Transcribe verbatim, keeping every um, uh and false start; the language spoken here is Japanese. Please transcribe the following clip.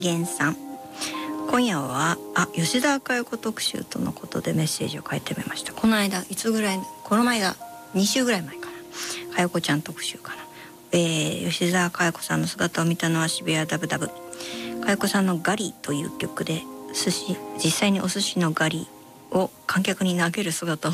源さん、今夜はあ吉田佳代子特集とのことでメッセージを書いてみました。この間いつぐらいこの前だに週ぐらい前かな、佳代子ちゃん特集かな、えー、吉田佳代子さんの姿を見たのは渋谷ダブダブ。佳代子さんのガリという曲で寿司実際にお寿司のガリを観客に投げる姿を